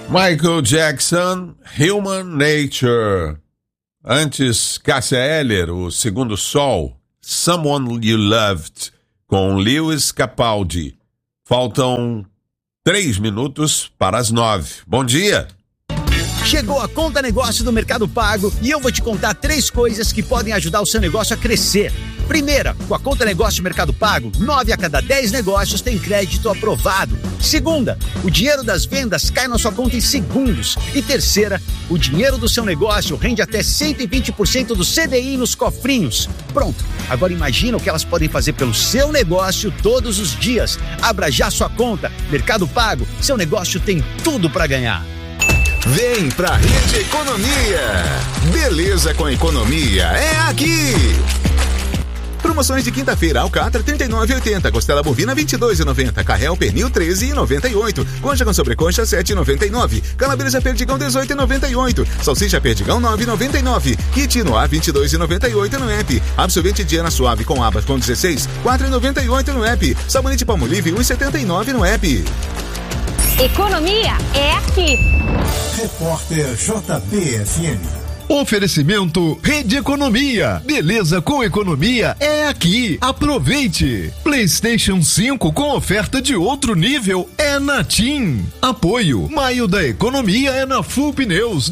Michael Jackson, Human Nature. Antes, Cássia Eller, O Segundo Sol, Someone You Loved, com Lewis Capaldi. Faltam 3 minutos para as 9. Bom dia! Chegou a Conta Negócio do Mercado Pago e eu vou te contar 3 coisas que podem ajudar o seu negócio a crescer. Primeira, com a Conta Negócio Mercado Pago, 9 a cada 10 negócios tem crédito aprovado. Segunda, o dinheiro das vendas cai na sua conta em segundos. E terceira, o dinheiro do seu negócio rende até 120% do CDI nos cofrinhos. Pronto, agora imagina o que elas podem fazer pelo seu negócio todos os dias. Abra já sua conta. Mercado Pago, seu negócio tem tudo para ganhar. Vem pra Rede Economia. Beleza com a economia é aqui. Promoções de quinta-feira: alcatra R$ 39,80, costela bovina R$ 22,90, carré pernil R$ 13,98, concha com sobreconcha R$ 7,99, calabresa perdigão R$ 18,98, salsicha perdigão R$ 9,99, kit no ar R$ 22,98 no app, absorvente Diana Suave com abas com 16 R$ 4,98 no app, sabonete Palmolive R$ 1,79 no app. Economia é aqui. Repórter JBFM. Oferecimento Rede Economia. Beleza com economia é aqui. Aproveite. PlayStation 5 com oferta de outro nível é na TIM. Apoio. Maio da Economia é na Full Pneus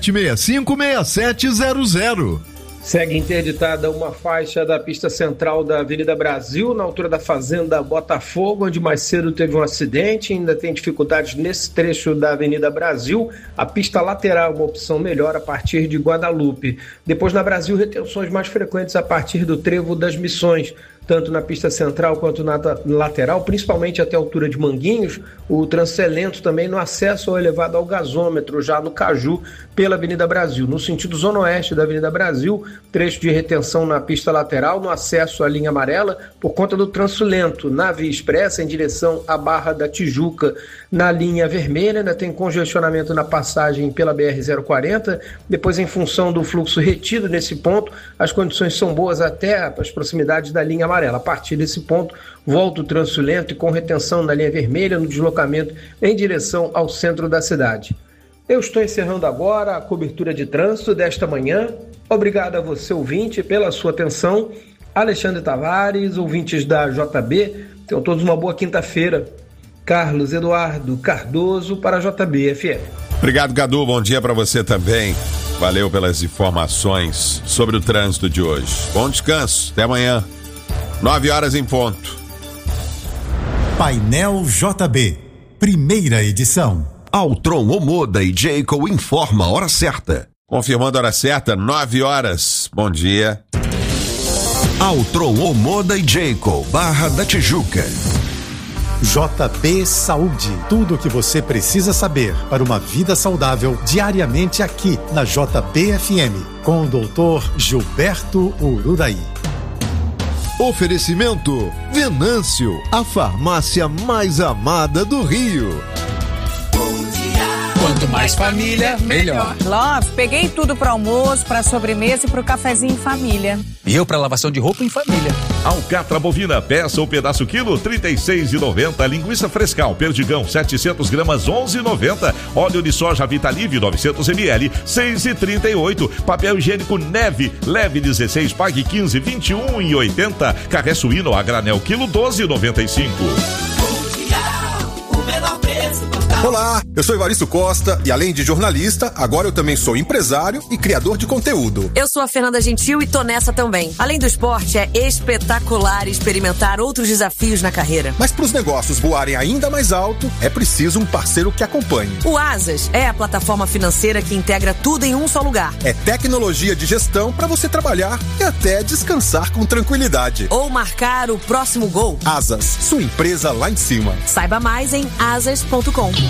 2765-6700. Segue interditada uma faixa da pista central da Avenida Brasil, na altura da Fazenda Botafogo, onde mais cedo teve um acidente. Ainda tem dificuldades nesse trecho da Avenida Brasil. A pista lateral é uma opção melhor a partir de Guadalupe. Depois, na Brasil, retenções mais frequentes a partir do Trevo das Missões, tanto na pista central quanto na lateral, principalmente até a altura de Manguinhos. O trânsito é lento também no acesso ao elevado ao gasômetro, já no Caju, pela Avenida Brasil. No sentido zona oeste da Avenida Brasil, trecho de retenção na pista lateral, no acesso à linha amarela, por conta do trânsito lento. Na Via Expressa, em direção à Barra da Tijuca, na linha vermelha, ainda tem congestionamento na passagem pela BR-040. Depois, em função do fluxo retido nesse ponto, as condições são boas até as proximidades da linha amarela. A partir desse ponto, volta o trânsito lento e com retenção na linha vermelha no deslocamento em direção ao centro da cidade. Eu estou encerrando agora a cobertura de trânsito desta manhã. Obrigado a você, ouvinte, pela sua atenção. Alexandre Tavares, ouvintes da JB, tenham todos uma boa quinta-feira. Carlos Eduardo Cardoso para a JB-FM. Obrigado, Cadu. Bom dia para você também. Valeu pelas informações sobre o trânsito de hoje. Bom descanso. Até amanhã. 9 horas em ponto. Painel JB, primeira edição. Altron Omoda e Jayco informa a hora certa. Confirmando a hora certa, 9 horas. Bom dia. Altron Omoda e Jayco, Barra da Tijuca. JB Saúde, tudo o que você precisa saber para uma vida saudável diariamente aqui na JBFM, com o Dr. Gilberto Ururaí. Oferecimento Venâncio, a farmácia mais amada do Rio. Quanto mais família, melhor. Love, peguei tudo pro almoço, pra sobremesa e pro cafezinho em família. E eu pra lavação de roupa em família. Alcatra bovina, peça ou pedaço quilo, R$ 36,90. Linguiça frescal, perdigão, 700 gramas, R$ 11,90. Óleo de soja Vitalive, 900 ml, R$ 6,38. Papel higiênico Neve, leve 16, pague 15, R$ 21,80. Carré suíno a granel, quilo, R$ 12,95. O menor preço. Olá, eu sou Evaristo Costa e além de jornalista, agora eu também sou empresário e criador de conteúdo. Eu sou a Fernanda Gentil e tô nessa também. Além do esporte, é espetacular experimentar outros desafios na carreira. Mas para os negócios voarem ainda mais alto, é preciso um parceiro que acompanhe. O Asas é a plataforma financeira que integra tudo em um só lugar. É tecnologia de gestão para você trabalhar e até descansar com tranquilidade. Ou marcar o próximo gol. Asas, sua empresa lá em cima. Saiba mais em asas.com.